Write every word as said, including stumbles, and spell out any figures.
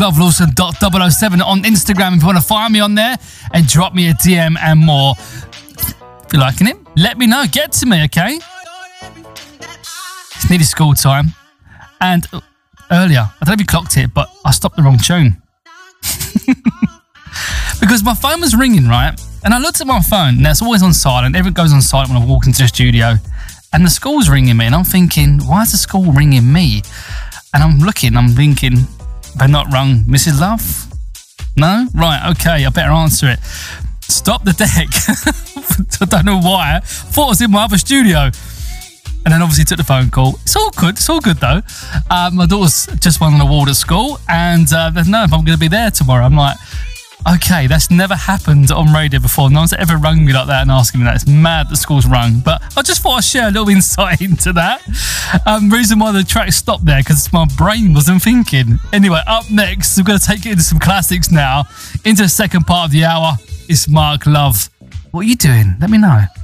Love Lawson dot double oh seven on Instagram if you want to find me on there and drop me a D M and more. If you're liking it, let me know. Get to me, okay? It's nearly school time. And earlier, I don't know if you clocked it, but I stopped the wrong tune. Because my phone was ringing, right? And I looked at my phone, and it's always on silent. Everything goes on silent when I walk into the studio. And the school's ringing me, and I'm thinking, why is the school ringing me? And I'm looking, I'm thinking, they're not rung Missus Love? No? Right, okay, I better answer it. Stop the deck. I don't know why. I thought I was in my other studio. And then obviously took the phone call. It's all good. It's all good, though. Uh, my daughter's just won an award at school, and uh, they know if I'm going to be there tomorrow. I'm like, okay, that's never happened on radio before. No one's ever rung me like that and asking me that. It's mad the school's rung. But I just thought I'd share a little insight into that. Um, reason why the track stopped there, because my brain wasn't thinking. Anyway, up next, we're going to take it into some classics now. Into the second part of the hour, it's Mark Love. What are you doing? Let me know.